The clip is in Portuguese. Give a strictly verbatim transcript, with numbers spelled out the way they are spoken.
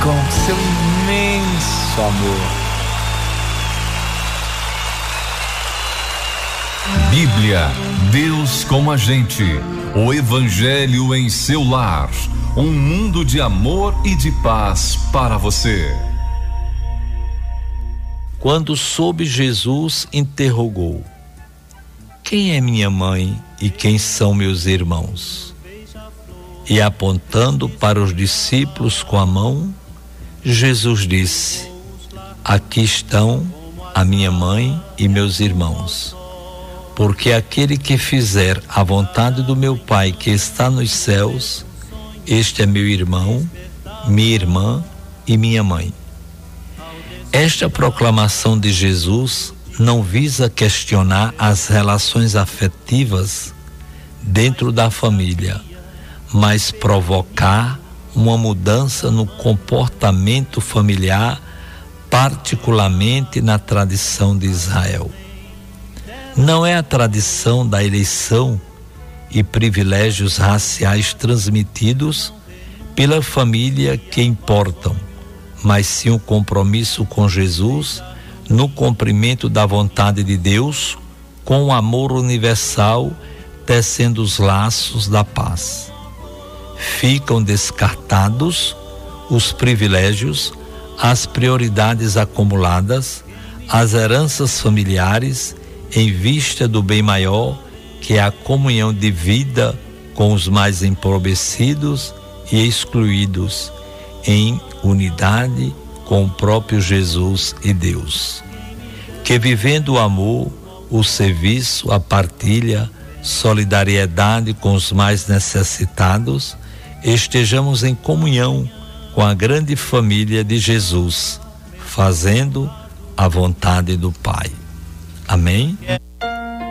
com seu imenso amor. Bíblia, Deus com a gente, o Evangelho em seu lar, um mundo de amor e de paz para você. Quando soube, Jesus interrogou: quem é minha mãe e quem são meus irmãos? E apontando para os discípulos com a mão, Jesus disse: aqui estão a minha mãe e meus irmãos. Porque aquele que fizer a vontade do meu Pai que está nos céus, este é meu irmão, minha irmã e minha mãe. Esta proclamação de Jesus não visa questionar as relações afetivas dentro da família, mas provocar uma mudança no comportamento familiar, particularmente na tradição de Israel. Não é a tradição da eleição e privilégios raciais transmitidos pela família que importam, mas sim o compromisso com Jesus no cumprimento da vontade de Deus, com o amor universal tecendo os laços da paz. Ficam descartados os privilégios, as prioridades acumuladas, as heranças familiares, em vista do bem maior, que é a comunhão de vida com os mais empobrecidos e excluídos, em unidade com o próprio Jesus e Deus. Que vivendo o amor, o serviço, a partilha, solidariedade com os mais necessitados, estejamos em comunhão com a grande família de Jesus, fazendo a vontade do Pai. Amém?